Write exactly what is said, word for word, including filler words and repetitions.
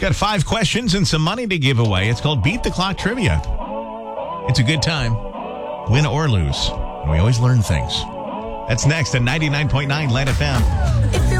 Got five questions and some money to give away. It's called Beat the Clock Trivia. It's a good time, win or lose. And we always learn things. That's next at ninety-nine point nine Land F M. If you